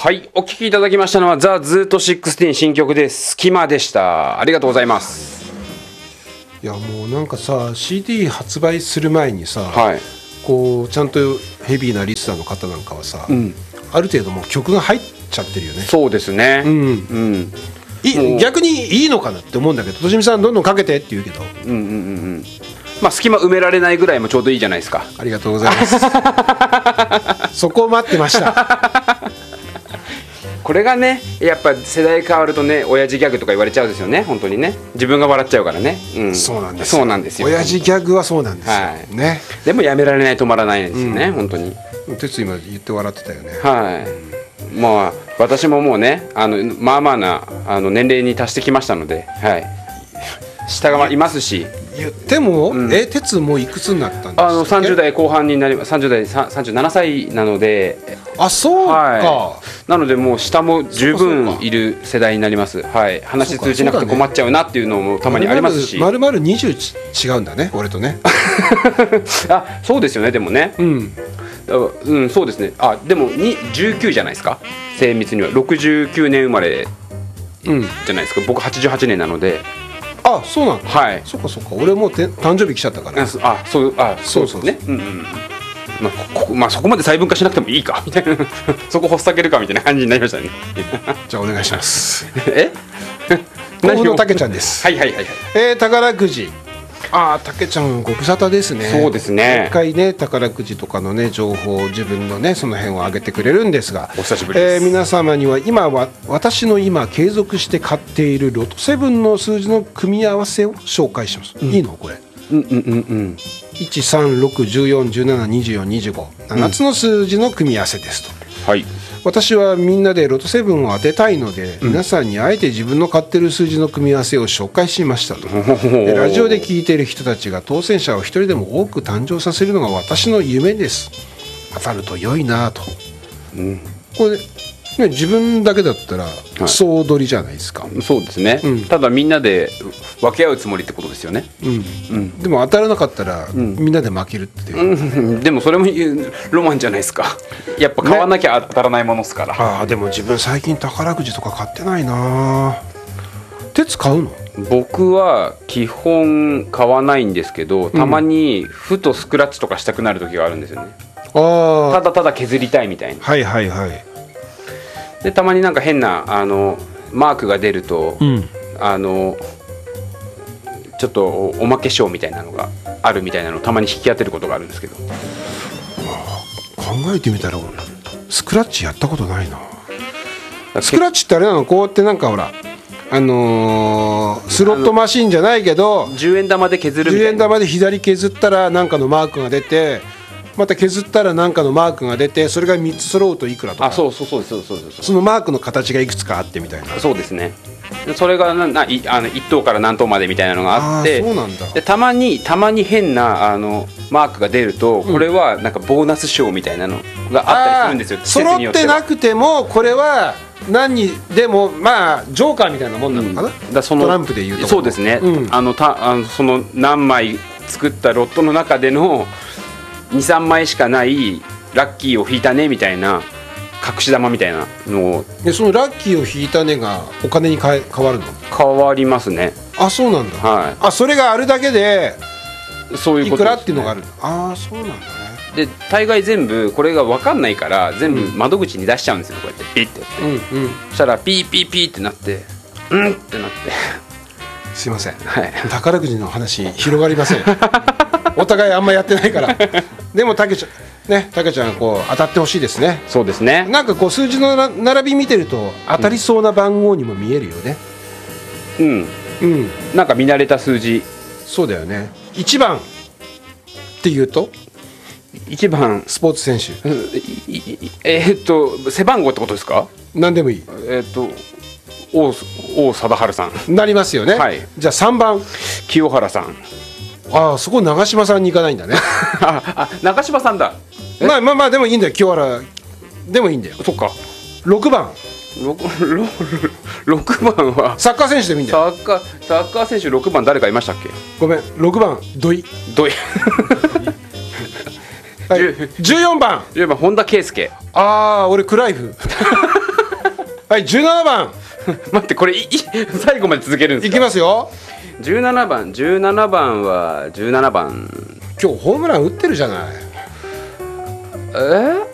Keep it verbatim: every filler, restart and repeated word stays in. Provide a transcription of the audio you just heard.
はい、お聴きいただきましたのはザ・ズートじゅうろく新曲で隙間でした。ありがとうございます。 いやもうなんかさ シーディー 発売する前にさ、 はい、こうちゃんとヘビーなリスナーの方なんかはさ、うん、ある程度もう曲が入っちゃってるよね。 そうですね、うんうん、 い逆にいいのかなって思うんだけど、としみさんどんどんかけてって言うけど、うんうんうんうん、 まあ、隙間埋められないぐらいもちょうどいいじゃないですか。 ありがとうございますそこを待ってましたこれがねやっぱ世代変わるとね親父ギャグとか言われちゃうんですよね。本当にね自分が笑っちゃうからね、 うん、そうなんですよ。そうなんですよ。 親父ギャグはそうなんですよ、はい、ね。 でもやめられない止まらないんですよね、うん、本当に。 哲今言って笑ってたよね。 はい、うん、まあ私ももうねあのまあまあなあの年齢に達してきましたので、はい、下がいますし。 言っても、うん、え哲もういくつになったんですか。 あのさんじゅう代後半になります。さんじゅう代さんじゅうななさいなので。 あそうか、 はい、なのでもう下も十分いる世代になります。はい、話通じなくて困っちゃうなっていうのもたまにありますし。 まるまるにじゅう違うんだね俺とねあそうですよね。でもね、うんうん、そうですね。あでもにじゅうきゅうじゃないですか。精密にはろくじゅうきゅうねん生まれじゃないですか、うん、僕はちじゅうはちねんなので。 あそうなんだ、 はい、 そっかそっか。俺もうて誕生日来ちゃったから。あそうあそうそうね、うんうん、まあ、ここまあそこまで細分化しなくてもいいかみたいなそこほっさけるかみたいな感じになりましたねじゃあお願いしますえ甲府のたけちゃんですはいはいはいはい、 えー、宝くじ。ああたけちゃんご無沙汰ですね。 そうですね。 一回ね宝くじとかのね情報自分のねその辺を上げてくれるんですが、 お久しぶりです。 えー、皆様には今は私の今継続して買っているロトセブンの数字の組み合わせを紹介します、うん、いいのこれ。うんうんうんうん、いちさんろくいちよんいちななにじゅうよんにじゅうご、ななつの数字の組み合わせですと、うん、はい。私はみんなでロトセブンを当てたいので、うん、皆さんにあえて自分の買ってる数字の組み合わせを紹介しましたとラジオで聞いている人たちが当選者を一人でも多く誕生させるのが私の夢です。当たると良いなと、うん、これね、自分だけだったら総取りじゃないですか、はい、 そうですね、うん、ただみんなで分け合うつもりってことですよね、うんうん、でも当たらなかったら、うん、みんなで負けるっていう、 うん、でもそれもロマンじゃないですか。やっぱ買わなきゃ当たらないものですから、ね、 あでも自分最近宝くじとか買ってないな。鉄買うの？ 僕は基本買わないんですけど、たまにふとスクラッチとかしたくなる時があるんですよね、うん、あただただ削りたいみたいな。 はいはいはい。 でたまになんか変なあのマークが出ると、うん、あのちょっとおまけ賞みたいなのがあるみたいなのをたまに引き当てることがあるんですけど、 考えてみたら俺スクラッチやったことないな。スクラッチってあれなの？こうやってなんかほらあのー、スロットマシンじゃないけどじゅうえん玉で削るみたいな。 じゅうえん玉で左削ったらなんかのマークが出て、また削ったら何かのマークが出て、それがみっつ揃うといくらとか。 あそうそうそうそうそうそう。 そのマークの形がいくつかあってみたいな。 そうですね。それがなないあのいっ等から何等までみたいなのがあって、 あそうなんだ。 でたまにたまに変なあのマークが出ると、これはなんかボーナス賞みたいなのがあったりするんですよ。 揃ってなくてもこれは何にでもまあジョーカーみたいなもんなのかな、うん、だそのトランプでいうと。 そうですね、うん、あのたあのその何枚作ったロットの中でのにさんまいしかないラッキーを引いたねみたいな隠し玉みたいなのを。 でそのラッキーを引いたねがお金に変え変わるの？ 変わりますね。 あそうなんだ、はい、あそれがあるだけでそういうことですね、いくらっていうのがある。ああそうなんだね。 で大概全部これが分かんないから全部窓口に出しちゃうんですよ、こうやってピッてやって、うんうん、そしたらピーピーピーってなってうんってなってすいません、はい、宝くじの話広がりませんお互いあんまやってないからでもたけちゃんね、たけちゃんこう当たってほしいですね。 そうですね。 なんかこう数字の並び見てると当たりそうな番号にも見えるよね。 うんうん、なんか見慣れた数字。 そうだよね。いちばんっていうといちばんスポーツ選手、 えー、っと背番号ってことですか？ 何でもいい。 えー、っと王王貞治さんなりますよね、はい、じゃあさんばん清原さん。 ああそこ長嶋さんに行かないんだねああ長嶋さんだ。 まあまあまあでもいいんだよ。清原でもいいんだよ。 そっか。 ろくばん 6, ろくばんはサッカー選手でもいいんだよ。 サッカー、サッカー選手ろくばん誰かいましたっけ？ ごめんろくばん土井土井はい、じゅうよんばんじゅうよんばん本田圭佑。 ああ俺クライフはいじゅうななばん待ってこれいい最後まで続けるんですか。 いきますよ。 じゅうななばんじゅうななばんはじゅうななばん今日ホームラン打ってるじゃない。 えー